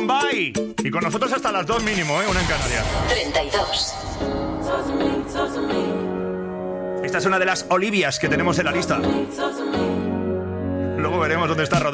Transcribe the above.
Bombay. Y con nosotros hasta las 2 mínimo, una en Canarias. 32. Esta es una de las Olivias que tenemos en la lista. Luego veremos dónde está Rodrigo.